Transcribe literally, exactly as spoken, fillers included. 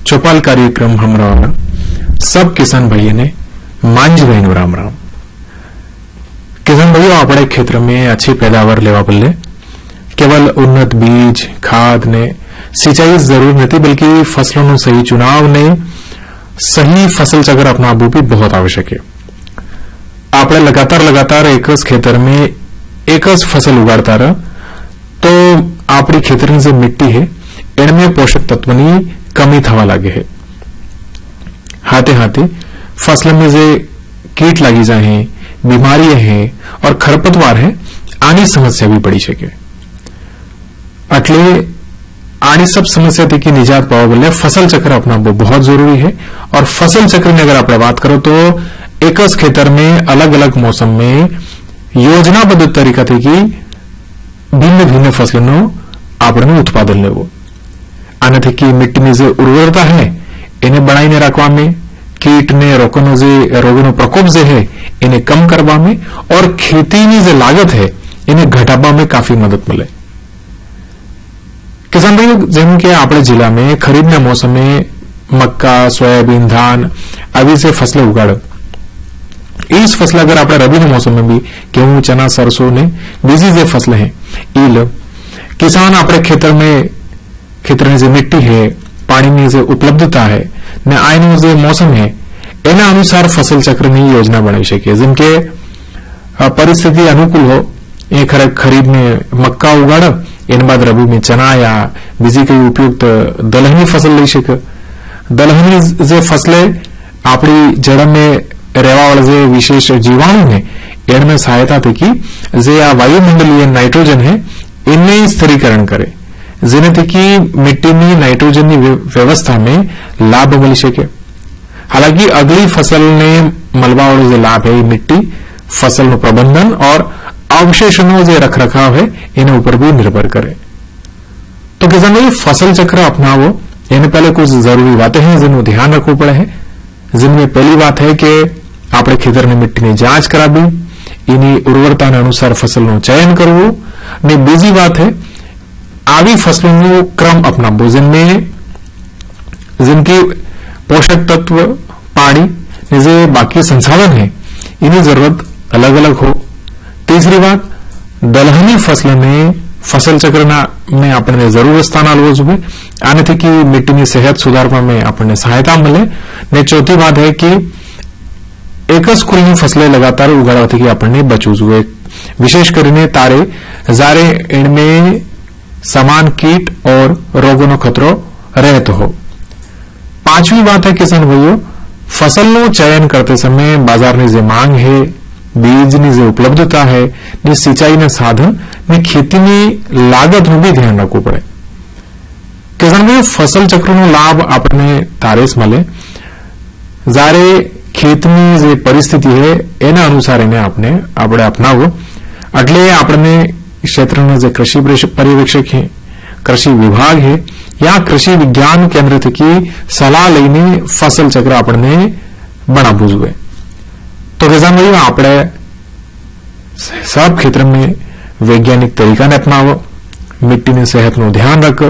चौपाल कार्यक्रम हमरा सब किसान भाई ने मांझ भाई नो राम राम। किसान भाइयों, अपने क्षेत्र में अच्छी पैदावार लेवा बल्ले केवल उन्नत बीज खाद ने सिंचाई जरूर नहीं, बल्कि फसलों नो सही चुनाव ने सही फसल चक्र अपनावू भी बहुत आवश्यक है। आपने लगातार लगातार एक खेतर में एक फसल उगाड़ता रहा तो आपरी खेतर जो मिट्टी है इनमें पोषक तत्व की कमी थवा लगे है। हाथे हाथे फसल में जो कीट लगी जाए, बीमारियां हैं और खरपतवार है, आनी समस्या भी बढ़ी सके। अटले आनी सब समस्या थी कि निजात पावा बोले फसल चक्र अपना बहुत जरूरी है। और फसल चक्र में अगर आप बात करो तो एक खेतर में अलग अलग मौसम में योजनाबद्ध तरीका थी कि भिन्न भिन्न फसलों आपने उत्पादन लेवो। आने थी कि मिट्टी में जो उर्वरता है इन्हें बढ़ाई ने रखवा में, कीट ने रोकनो जे रोगों प्रकोप जे है इन्हें कम करवा में और खेती में जो लागत है इन्हें घटावा में काफी मदद मिले। किसान भाइयों, जेम के अपने जिला में खरीद मौसम में मक्का, सोयाबीन, धान आदि से फसलें उगाड़। इस फसल अगर आप रबी के मौसम में भी गेहूं, चना, सरसों ने बीजी जो फसलें हैं ईल किसान अपने खेतर में खेतर में जो मिट्टी है, पानी में जो उपलब्धता है न आयन जो मौसम है एना अनुसार फसल चक्र की योजना बनाई सके। जिनके परिस्थिति अनुकूल हो ये खरीद में मक्का उगाड़, इन बाद रबी में चना या बीजी कई उपयुक्त दलहनी फसल ले सके। दलहनी जो फसलें अपनी जड़ में रहवा वाले जो विशेष जीवाणु है इनमें सहायता थी कि जो या वायुमंडलीय नाइट्रोजन है इनमें स्थिरीकरण करे, जिन्हें थी कि मिट्टी में नाइट्रोजन की व्यवस्था में लाभ मिल सके। हालांकि अगली फसल ने मलबा वाले जो लाभ है मिट्टी फसल में प्रबंधन और अवशेषणों जो रख रखाव है इन ऊपर भी निर्भर करे। तो किसान भाई फसल चक्र अपनावो, इन्हें पहले कुछ जरूरी बातें हैं जिन्हें ध्यान रखना पड़े है। जिनमें पहली बात है कि आपने खेतर ने मिट्टी ने जांच करावी, इन्हीं उर्वरता के अनुसार फसल नो चयन करवो ने बीजी बात है आवी फसलों नो क्रम अपनावो जिनमें जिनकी पोषक तत्व, पानी जो बाकी संसाधन है इन्हें जरूरत अलग अलग हो। तीसरी बात, दलहनी फसलों में फसल चक्र में अपने जरूर स्थान आलवो जुए, आने थी कि मिट्टी की सेहत सुधारवा में अपने सहायता मिले। ने चौथी बात है कि एक कुल फसलें लगातार उगाड़वा थी कि अपने बचू जुए, विशेष करने तारे जारे इनमें समान कीट और रोगों नो खतरो रहत हो। पांचवी बात है किसान भाइयों, फसल नो चयन करते समय बाजार में जो मांग है, बीज की जो उपलब्धता है, ने सिंचाई ने साधन ने खेती में लागत में भी ध्यान रखो पड़े। किसान भाई फसल चक्र नो लाभ अपने तारेस मले, जारे खेत में जो परिस्थिति है एना अनुसार इन्हें आपने आपने अपनावो। अटले आपने क्षेत्र में जो कृषि पर्यवेक्षक है, कृषि विभाग है या कृषि विज्ञान केंद्र थी की सलाह लेने फसल चक्र अपने बनावू जुए। तो किसान भाई आपने सब क्षेत्र में वैज्ञानिक तरीका ने अपनावो, मिट्टी ने सेहत नो ध्यान रखो,